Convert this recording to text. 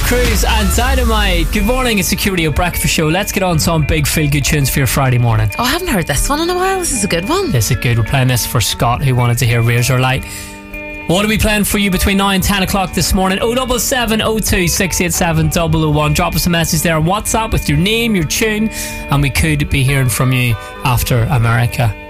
Cruz and Dynamite. Good morning, it's Security of Breakfast Show. Let's get on some big feel-good tunes for your Friday morning. Oh, I haven't heard this one in a while. This is a good one. This is good. We're playing this for Scott, who wanted to hear Razor Light. What are we playing for you between 9 and 10 o'clock this morning? 077 02 687 001. Drop us a message there on WhatsApp with your name, your tune, and we could be hearing from you after America.